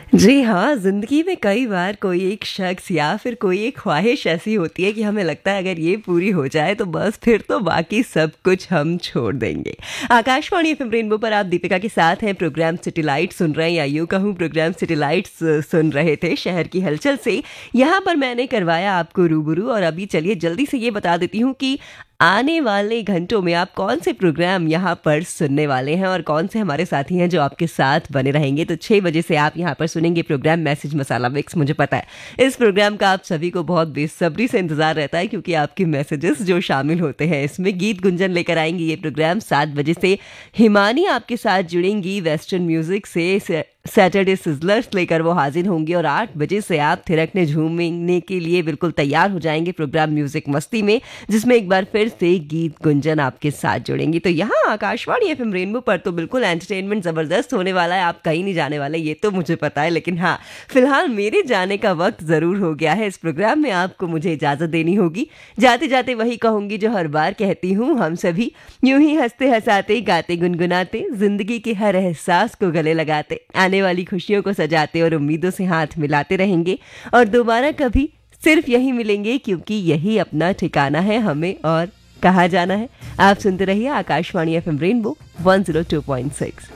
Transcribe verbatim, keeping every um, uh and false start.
जी हाँ, ज़िंदगी में कई बार कोई एक शख्स या फिर कोई एक ख्वाहिश ऐसी होती है कि हमें लगता है अगर ये पूरी हो जाए तो बस फिर तो बाकी सब कुछ हम छोड़ देंगे। आकाशवाणी एफएम रेनबो पर आप दीपिका के साथ हैं, प्रोग्राम सिटी लाइट्स सुन रहे हैं या यूँ कहूँ प्रोग्राम सिटी लाइट्स सुन रहे थे शहर की हलचल से। यहाँ पर मैंने करवाया आपको रूबरू और अभी चलिए जल्दी से ये बता देती हूँ कि आने वाले घंटों में आप कौन से प्रोग्राम यहाँ पर सुनने वाले हैं और कौन से हमारे साथी हैं जो आपके साथ बने रहेंगे। तो छह बजे से आप यहाँ पर सुनेंगे प्रोग्राम मैसेज मसाला मिक्स। मुझे पता है इस प्रोग्राम का आप सभी को बहुत बेसब्री से इंतजार रहता है क्योंकि आपके मैसेजेस जो शामिल होते हैं इसमें गीत गुंजन लेकर आएंगे ये प्रोग्राम। सात बजे से हिमानी आपके साथ जुड़ेंगी वेस्टर्न म्यूजिक से, सैटरडे सिजलर्स लेकर वो हाजिर होंगी और आठ बजे से आप थिरकने झूमने के लिए बिल्कुल तैयार हो जाएंगे प्रोग्राम म्यूजिक मस्ती में, जिसमें एक बार फिर से गीत गुंजन आपके साथ जुड़ेंगी। तो यहाँ आकाशवाणी एफएम रेनबो पर तो बिल्कुल एंटरटेनमेंट जबरदस्त होने वाला है, आप कहीं नहीं जाने वाले ये तो मुझे पता है। लेकिन हाँ, फिलहाल मेरे जाने का वक्त जरूर हो गया है। इस प्रोग्राम में आपको मुझे इजाजत देनी होगी। जाते जाते वही कहूंगी जो हर बार कहती हूँ, हम सभी यूं ही हंसते हंसाते गाते गुनगुनाते जिंदगी के हर एहसास को गले लगाते आने वाली खुशियों को सजाते और उम्मीदों से हाथ मिलाते रहेंगे और दोबारा कभी सिर्फ यही मिलेंगे क्योंकि यही अपना ठिकाना है हमें और कहाँ जाना है। आप सुनते रहिए Akashvani FM rainbow one zero two point six.